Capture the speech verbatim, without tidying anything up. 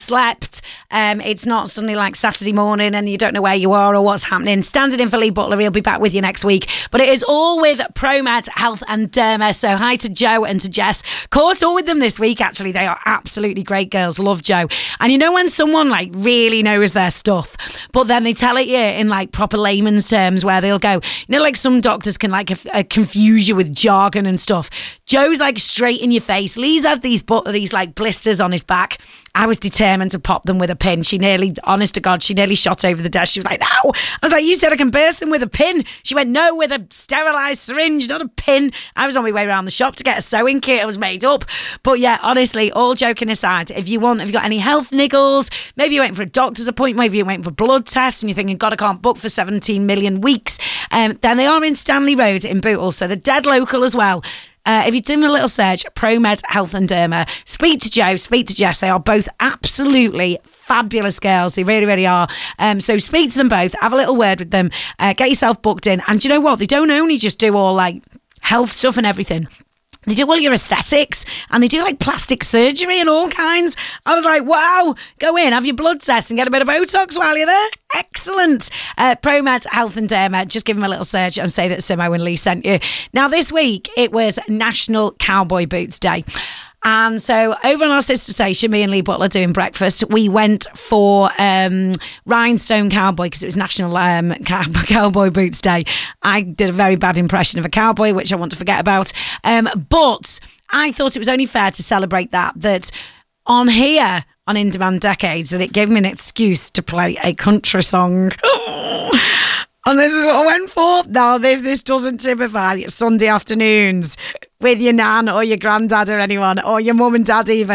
slept. Um, it's not suddenly like Saturday morning and you don't know where you are or what's happening. Standing in for Lee Butler, he'll be back with you next week. But it is all with ProMed Health and Derma. So hi to Joe and to Jess. Caught all with them this week, actually. They are absolutely great girls. Love Joe. And you know when someone like really knows their stuff, but then they tell it you in like proper layman's terms where they'll go, you know, like some doctors can like uh, confuse you with jargon and stuff. Joe's like straight in your face. Lee's had these, but these like blisters on his back. I was determined to pop them with a pin. She nearly, honest to God, she nearly shot over the desk. She was like, no. I was like, you said I can burst them with a pin. She went, no, with a sterilised syringe, not a pin. I was on my way around the shop to get a sewing kit. I was made up. But yeah, honestly, all joking aside, if you want, if you've got any health niggles, maybe you're waiting for a doctor's appointment, maybe you're waiting for blood tests and you're thinking, God, I can't book for seventeen million weeks, um, then they are in Stanley Road in Bootle. So they're dead local as well. Uh, if you're doing a little search, ProMed Health and Derma, speak to Joe, speak to Jess. They are both absolutely fabulous girls. They really, really are. Um, so speak to them both, have a little word with them, uh, get yourself booked in. And do you know what? They don't only just do all like health stuff and everything. They do all your aesthetics and they do like plastic surgery and all kinds. I was like, wow, go in, have your blood tests and get a bit of Botox while you're there. Excellent. Uh, ProMed Health and Derma, just give them a little search and say that Simo and Lee sent you. Now, this week, it was National Cowboy Boots Day. And so over on our sister station, me and Lee Butler doing breakfast, we went for um, Rhinestone Cowboy because it was National um, Cow- Cowboy Boots Day. I did a very bad impression of a cowboy, which I want to forget about. Um, but I thought it was only fair to celebrate that, that on here on In Demand Decades, and it gave me an excuse to play a country song. And this is what I went for. Now, if this doesn't typify Sunday afternoons with your nan or your granddad or anyone, or your mum and dad even,